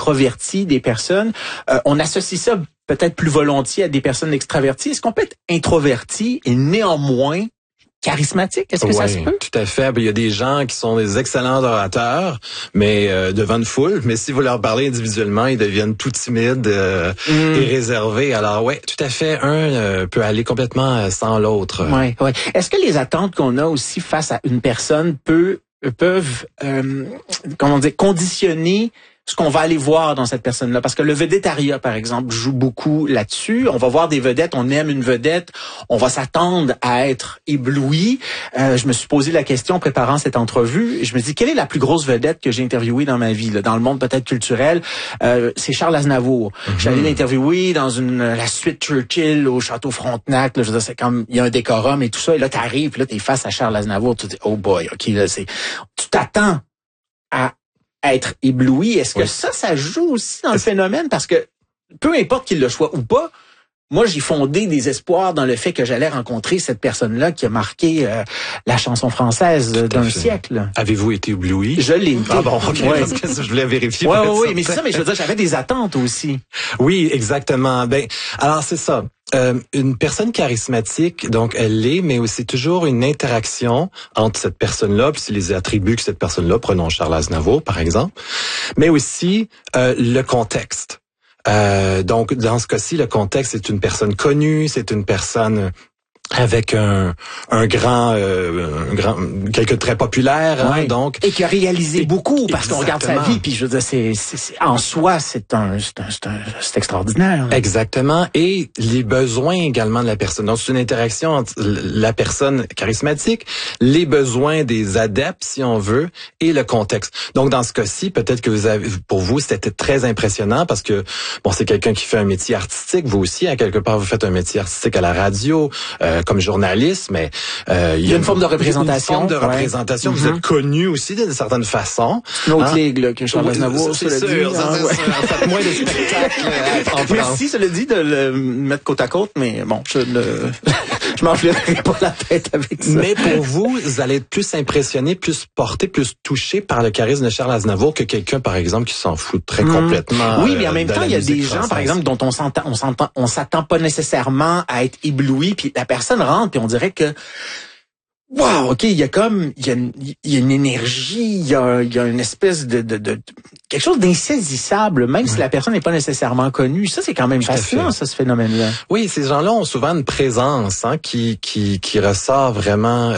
introverties des personnes. On associe ça peut-être plus volontiers à des personnes extraverties. Est-ce qu'on peut être introverti et néanmoins charismatique? Est-ce que ça se peut? Tout à fait. Il y a des gens qui sont des excellents orateurs, mais devant une foule. Mais si vous leur parlez individuellement, ils deviennent tout timides et réservés. Alors tout à fait. Un peut aller complètement sans l'autre. Ouais. Est-ce que les attentes qu'on a aussi face à une personne peuvent conditionner ce qu'on va aller voir dans cette personne-là? Parce que le vedettariat, par exemple, joue beaucoup là-dessus. On va voir des vedettes, on aime une vedette, on va s'attendre à être ébloui. Je me suis posé la question en préparant cette entrevue. Je me dis, quelle est la plus grosse vedette que j'ai interviewée dans ma vie, là, dans le monde peut-être culturel? C'est Charles Aznavour. Je suis allé l'interviewer dans la suite Churchill au Château Frontenac. Là, je veux dire, c'est comme, il y a un décorum et tout ça. Et là, t'arrives, puis là, t'es face à Charles Aznavour. Tu te dis, oh boy, OK, là, tu t'attends à être ébloui. Est-ce que ça joue aussi dans le phénomène? Parce que peu importe qu'il le soit ou pas, moi, j'ai fondé des espoirs dans le fait que j'allais rencontrer cette personne-là qui a marqué la chanson française d'un siècle. Avez-vous été ébloui? Je l'ai été. Ah bon, OK, parce que je voulais vérifier. Oui, mais c'est ça, mais je veux dire, j'avais des attentes aussi. Oui, exactement. Alors c'est ça. Une personne charismatique, donc elle l'est, mais aussi toujours une interaction entre cette personne-là, puis les attributs que cette personne-là, prenons Charles Aznavour par exemple, mais aussi le contexte. Donc dans ce cas-ci, le contexte, c'est une personne connue, c'est une personne avec un grand quelqu'un de très populaire, donc, et qui a réalisé beaucoup, parce qu'on regarde sa vie, puis je veux dire, c'est en soi, c'est extraordinaire. Exactement, et les besoins également de la personne. Donc c'est une interaction entre la personne charismatique, les besoins des adeptes, si on veut, et le contexte. Donc dans ce cas-ci, peut-être que pour vous, c'était très impressionnant parce que c'est quelqu'un qui fait un métier artistique. Vous aussi, à quelque part, vous faites un métier artistique à la radio. Comme journaliste, mais il y a une forme de représentation. Vous êtes connu aussi d'une certaine façon. Une autre ligue là, que Charles Aznavour. C'est sûr. Faites moins de spectacles en France. Merci, cela dit, de le mettre côte à côte, mais bon, je m'enflerai pas la tête avec ça. Mais pour vous, vous allez être plus impressionné, plus porté, plus touché par le charisme de Charles Aznavour que quelqu'un, par exemple, qui s'en fout très complètement. Oui, mais en même temps, il y a des gens, par exemple, dont on s'attend pas nécessairement à être ébloui, puis la personne rentre, puis on dirait que wow, OK, il y a une énergie, il y a une espèce de quelque chose d'insaisissable, même si la personne n'est pas nécessairement connue. Ça, c'est quand même fascinant, ça, ce phénomène-là. Oui, ces gens-là ont souvent une présence qui ressort vraiment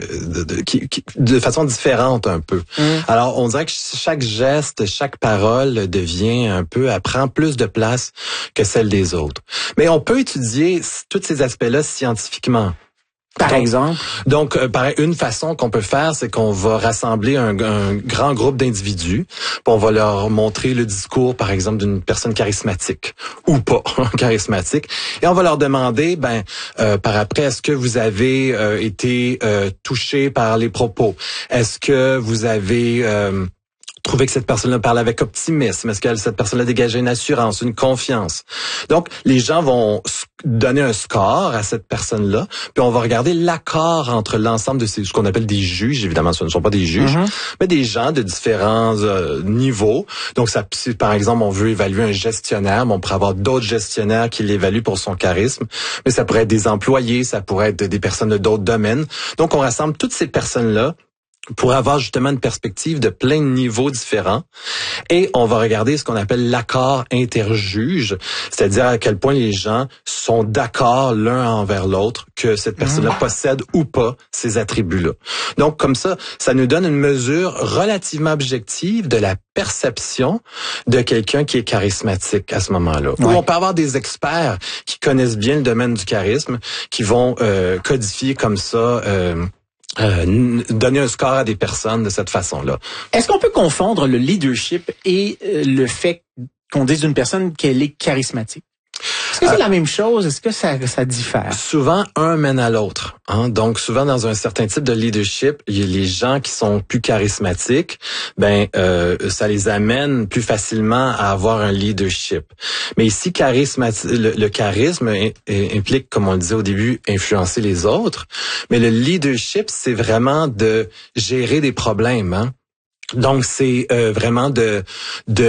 de façon différente un peu. Alors, on dirait que chaque geste, chaque parole prend plus de place que celle des autres. Mais on peut étudier tous ces aspects-là scientifiquement. Par exemple? Donc, une façon qu'on peut faire, c'est qu'on va rassembler un grand groupe d'individus, puis on va leur montrer le discours, par exemple, d'une personne charismatique ou pas charismatique, et on va leur demander, par après, est-ce que vous avez été touché par les propos? Est-ce que vous avez trouvé que cette personne-là parle avec optimisme? Est-ce que cette personne-là dégageait une assurance, une confiance? Donc, les gens vont donner un score à cette personne-là, puis on va regarder l'accord entre l'ensemble de ce qu'on appelle des juges. Évidemment, ce ne sont pas des juges, mais des gens de différents niveaux. Donc, si par exemple, on veut évaluer un gestionnaire, on pourrait avoir d'autres gestionnaires qui l'évaluent pour son charisme, mais ça pourrait être des employés, ça pourrait être des personnes de d'autres domaines. Donc, on rassemble toutes ces personnes-là pour avoir justement une perspective de plein de niveaux différents. Et on va regarder ce qu'on appelle l'accord interjuge, c'est-à-dire à quel point les gens sont d'accord l'un envers l'autre que cette personne-là possède ou pas ces attributs-là. Donc, comme ça nous donne une mesure relativement objective de la perception de quelqu'un qui est charismatique à ce moment-là. Ou on peut avoir des experts qui connaissent bien le domaine du charisme, qui vont codifier comme ça donner un score à des personnes de cette façon-là. Est-ce qu'on peut confondre le leadership et le fait qu'on dise d'une personne qu'elle est charismatique? Est-ce que c'est la même chose? Est-ce que ça diffère? Souvent, un mène à l'autre. Donc, souvent, dans un certain type de leadership, il y a les gens qui sont plus charismatiques, ça les amène plus facilement à avoir un leadership. Mais ici, le charisme implique, comme on le disait au début, influencer les autres. Mais le leadership, c'est vraiment de gérer des problèmes. Donc, c'est vraiment de